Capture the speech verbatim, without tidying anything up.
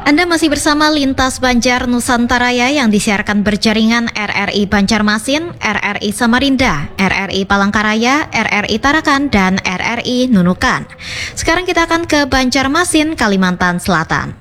Anda masih bersama Lintas Banjar Nusantaraya yang disiarkan berjaringan R R I Banjarmasin, R R I Samarinda, R R I Palangkaraya, R R I Tarakan, dan R R I Nunukan. Sekarang kita akan ke Banjarmasin, Kalimantan Selatan.